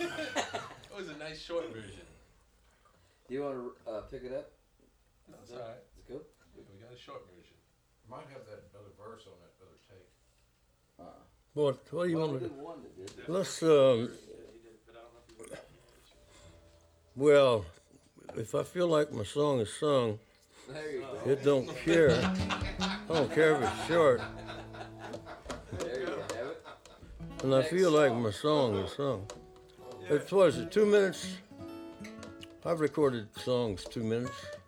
It was a nice short version. Do you want to pick it up? That's all right. It's cool. We got a short version. Might have that other verse on that other tape. What do you Well, want we to did one that did. Let's, well, if I feel like my song is sung, There you go. it don't care. I don't care if it's short. There you have it. And I feel like my song is sung. It's, what is it, 2 minutes? I've recorded songs 2 minutes.